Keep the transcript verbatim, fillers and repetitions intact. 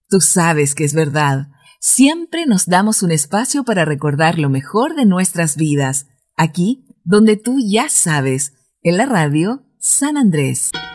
Tú sabes que es verdad. Siempre nos damos un espacio para recordar lo mejor de nuestras vidas. Aquí, donde tú ya sabes, en la radio San Andrés.